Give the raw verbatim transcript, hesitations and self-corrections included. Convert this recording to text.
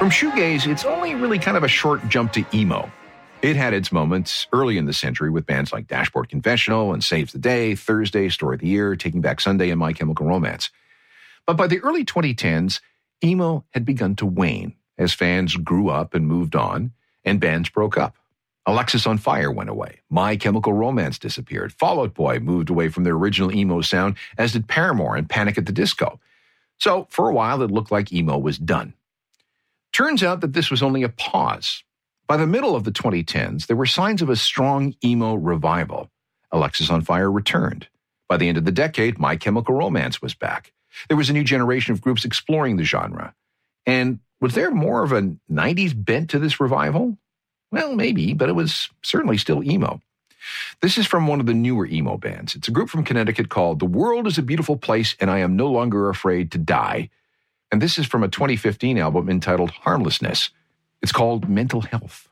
From shoegaze, it's only really kind of a short jump to emo. It had its moments early in the century with bands like Dashboard Confessional and Saves the Day, Thursday, Story of the Year, Taking Back Sunday, and My Chemical Romance. But by the early twenty tens, emo had begun to wane as fans grew up and moved on, and bands broke up. Alexis on Fire went away. My Chemical Romance disappeared. Fall Out Boy moved away from their original emo sound, as did Paramore and Panic at the Disco. So for a while, it looked like emo was done. Turns out that this was only a pause. By the middle of the twenty tens, there were signs of a strong emo revival. Alexis on Fire returned. By the end of the decade, My Chemical Romance was back. There was a new generation of groups exploring the genre. And was there more of a nineties bent to this revival? Well, maybe, but it was certainly still emo. This is from one of the newer emo bands. It's a group from Connecticut called The World is a Beautiful Place and I Am No Longer Afraid to Die. And this is from a twenty fifteen album entitled Harmlessness. It's called Mental Health.